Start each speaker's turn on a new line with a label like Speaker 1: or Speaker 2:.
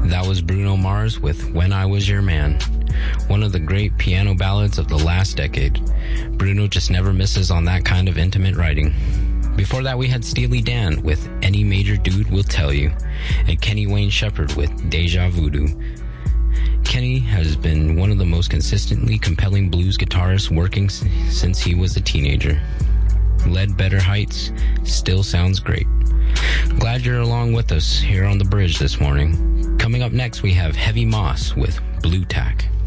Speaker 1: That was Bruno Mars with When I Was Your Man, one of the great piano ballads of the last decade. Bruno just never misses on that kind of intimate writing. Before that, we had Steely Dan with Any Major Dude Will Tell You, and Kenny Wayne Shepherd with Deja Voodoo. Kenny has been one of the most consistently compelling blues guitarists working since he was a teenager. Ledbetter Heights still sounds great. Glad you're along with us here on The Bridge this morning. Coming up next, we have Heavy Moss with Blue Tack.